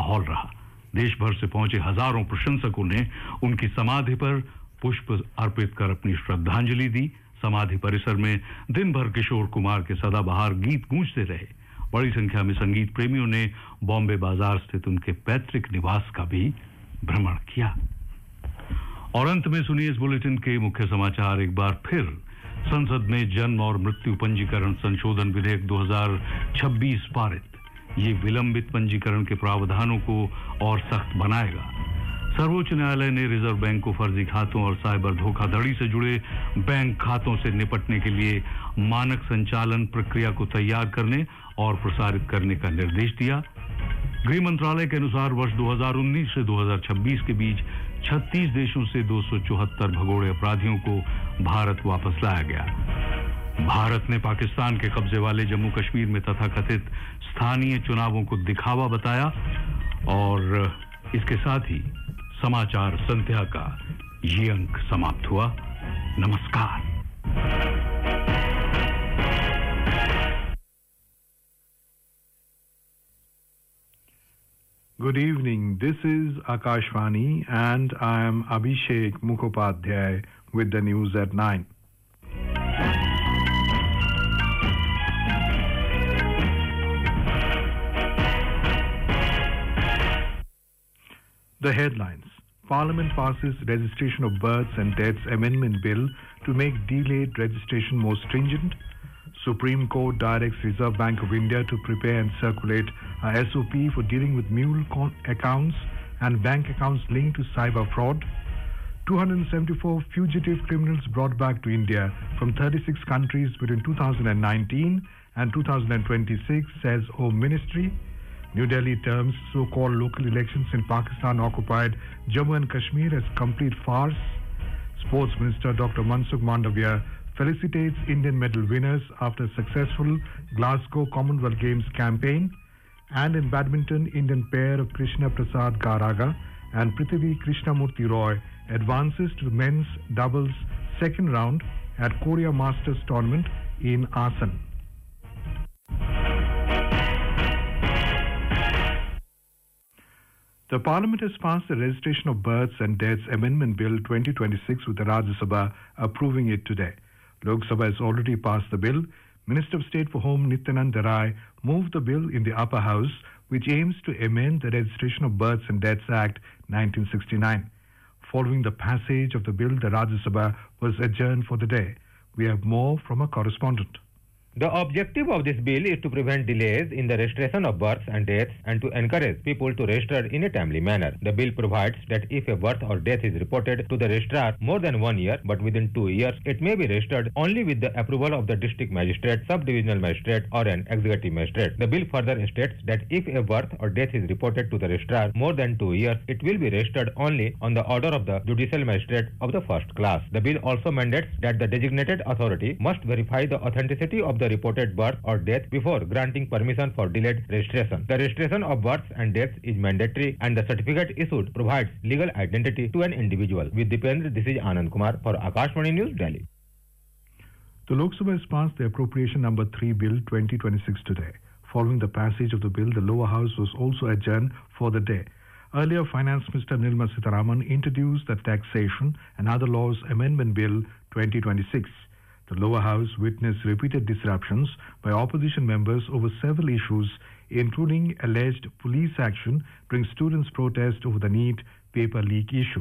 माहौल रहा। देश भर से पहुंचे हजारों प्रशंसकों ने उनकी समाधि पर पुष्प अर्पित कर अपनी श्रद्धांजलि दी। समाधि परिसर में दिन भर किशोर कुमार के सदाबहार गीत गूंजते रहे। बड़ी संख्या में संगीत प्रेमियों ने बॉम्बे बाजार स्थित उनके पैतृक निवास का भी भ्रमण किया। और अंत में सुनिए इस बुलेटिन के मुख्य समाचार एक बार फिर। संसद में जन्म और मृत्यु पंजीकरण संशोधन विधेयक 2026 पारित। ये विलंबित पंजीकरण के प्रावधानों को और सख्त बनाएगा। सर्वोच्च न्यायालय ने रिजर्व बैंक को फर्जी खातों और साइबर धोखाधड़ी से जुड़े बैंक खातों से निपटने के लिए मानक संचालन प्रक्रिया को तैयार करने और प्रसारित करने का निर्देश दिया। गृह मंत्रालय के अनुसार वर्ष 2019 से 2026 के बीच 36 देशों से 274 भगोड़े अपराधियों को भारत वापस लाया गया। भारत ने पाकिस्तान के कब्जे वाले जम्मू कश्मीर में तथाकथित स्थानीय चुनावों को दिखावा बताया। और इसके साथ ही समाचार संध्या का ये अंक समाप्त हुआ। नमस्कार। Good evening. This is Akashvani and I am Abhishek Mukhopadhyay with the news at 9. The headlines. Parliament passes Registration of Births and Deaths Amendment Bill to make delayed registration more stringent. Supreme Court directs Reserve Bank of India to prepare and circulate a SOP for dealing with mule accounts and bank accounts linked to cyber fraud. 274 fugitive criminals brought back to India from 36 countries between 2019 and 2026, says Home Ministry. New Delhi terms so-called local elections in Pakistan-occupied Jammu and Kashmir as complete farce. Sports Minister Dr. Mansukh Mandavia felicitates Indian medal winners after a successful Glasgow Commonwealth Games campaign. And in badminton, Indian pair of Krishna Prasad Garaga and Prithvi Krishnamurti Roy advances to the men's doubles second round at Korea Masters Tournament in Asan. The Parliament has passed the Registration of Births and Deaths Amendment Bill 2026 with the Rajya Sabha approving it today. Lok Sabha has already passed the bill. Minister of State for Home Nityanand Rai moved the bill in the upper house, which aims to amend the Registration of Births and Deaths Act 1969. Following the passage of the bill, the Rajya Sabha was adjourned for the day. We have more from a correspondent. The objective of this bill is to prevent delays in the registration of births and deaths and to encourage people to register in a timely manner. The bill provides that if a birth or death is reported to the registrar more than 1 year but within 2 years, it may be registered only with the approval of the district magistrate, sub-divisional magistrate or an executive magistrate. The bill further states that if a birth or death is reported to the registrar more than 2 years, it will be registered only on the order of the judicial magistrate of the first class. The bill also mandates that the designated authority must verify the authenticity of the reported birth or death before granting permission for delayed registration. The registration of births and deaths is mandatory and the certificate issued provides legal identity to an individual. With Dipendra, this is Anand Kumar for Akashvani News, Delhi. The Lok Sabha has passed the Appropriation Number 3 Bill 2026 today. Following the passage of the bill, the lower house was also adjourned for the day. Earlier, Finance Minister Nirmala Sitharaman introduced the Taxation and Other Laws Amendment Bill 2026. The lower house witnessed repeated disruptions by opposition members over several issues, including alleged police action during students' protest over the NEET paper leak issue.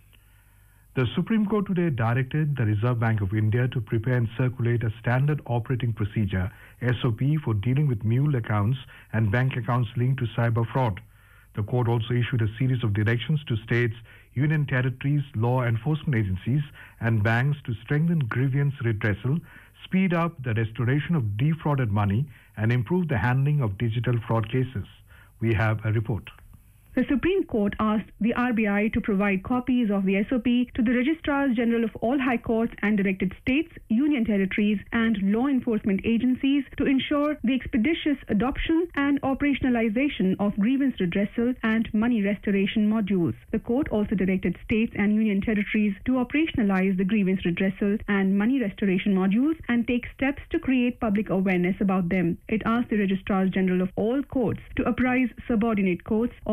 The Supreme Court today directed the Reserve Bank of India to prepare and circulate a standard operating procedure, SOP, for dealing with mule accounts and bank accounts linked to cyber fraud. The court also issued a series of directions to states, union territories, law enforcement agencies, and banks to strengthen grievance redressal, speed up the restoration of defrauded money, and improve the handling of digital fraud cases. We have a report. The Supreme Court asked the RBI to provide copies of the SOP to the Registrars General of all High Courts and directed states, union territories and law enforcement agencies to ensure the expeditious adoption and operationalization of grievance redressal and money restoration modules. The court also directed states and union territories to operationalize the grievance redressal and money restoration modules and take steps to create public awareness about them. It asked the Registrars General of all courts to apprise subordinate courts of